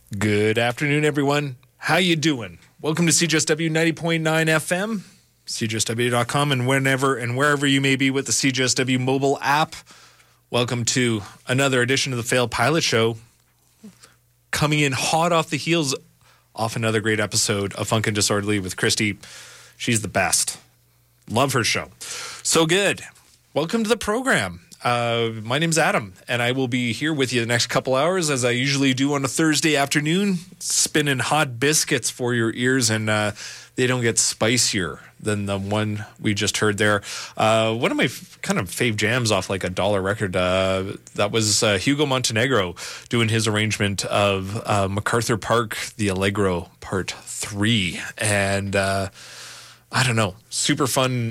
Good afternoon, everyone. How you doing? Welcome to CJSW 90.9 FM, CJSW.com, and whenever and wherever you may be with the CJSW mobile app. Welcome to another edition of the Failed Pilot Show, coming in hot off the heels off another great episode of Funk and Disorderly with Christy. She's the best. Love her show. So good. Welcome to the program. My name's Adam, and I will be here with you the next couple hours, as I usually do on a Thursday afternoon, spinning hot biscuits for your ears, and they don't get spicier than the one we just heard there. One of my kind of fave jams off like a dollar record, that was Hugo Montenegro doing his arrangement of MacArthur Park, the Allegro Part 3. And I don't know, super fun,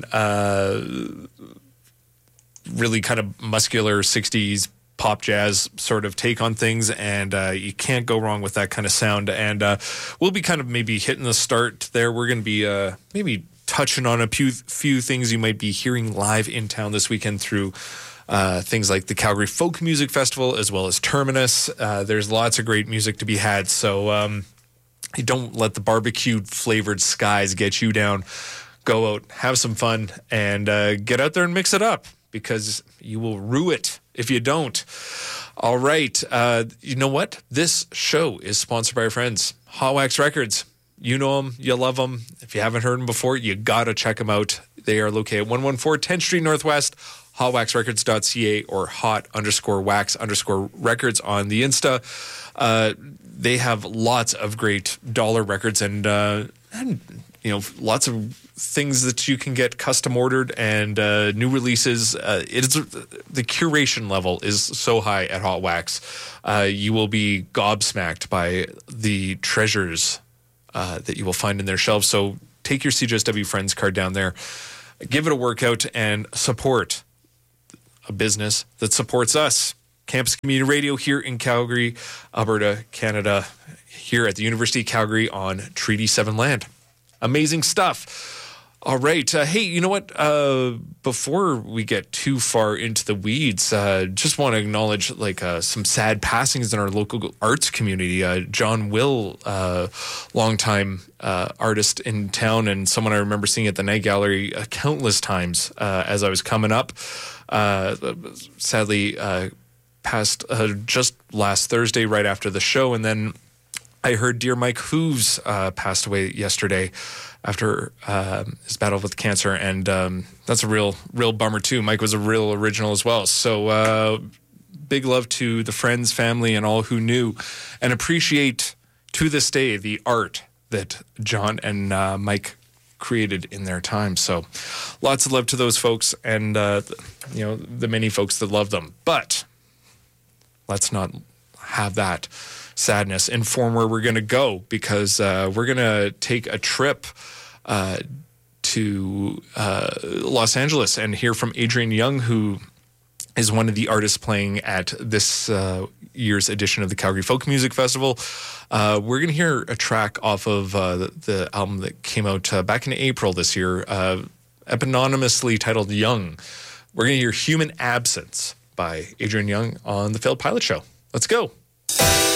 really kind of muscular 60s pop jazz sort of take on things, and you can't go wrong with that kind of sound. And we'll be kind of maybe hitting the start there. We're going to be maybe touching on a few things you might be hearing live in town this weekend through things like the Calgary Folk Music Festival as well as Terminus. There's lots of great music to be had, so you don't let the barbecue flavored skies get you down. Go out, have some fun, and get out there and mix it up, because you will rue it if you don't. All right. You know what? This show is sponsored by our friends, Hot Wax Records. You know them. You love them. If you haven't heard them before, you got to check them out. They are located at 114 10th Street Northwest, hotwaxrecords.ca, or hot_wax_records on the Insta. They have lots of great dollar records and you know, lots of things that you can get custom ordered and new releases. The curation level is so high at Hot Wax. You will be gobsmacked by the treasures that you will find in their shelves. So take your CJSW Friends card down there, give it a workout, and support a business that supports us. Campus Community Radio here in Calgary, Alberta, Canada, here at the University of Calgary on Treaty 7 land. Amazing stuff. All right. Hey, you know what? Before we get too far into the weeds, just want to acknowledge some sad passings in our local arts community. John Will, longtime artist in town, and someone I remember seeing at the Night Gallery countless times as I was coming up. Sadly, passed just last Thursday right after the show, and then I heard dear Mike Hooves passed away yesterday after his battle with cancer, and that's a real bummer too. Mike was a real original as well. So big love to the friends, family, and all who knew and appreciate to this day the art that John and Mike created in their time. So lots of love to those folks and the many folks that love them. But let's not have that sadness inform where we're going to go, because we're going to take a trip to Los Angeles and hear from Adrian Young, who is one of the artists playing at this year's edition of the Calgary Folk Music Festival. We're going to hear a track off of the album that came out back in April this year, epononymously titled Young. We're going to hear Human Absence by Adrian Young on the Failed Pilot Show. Let's go.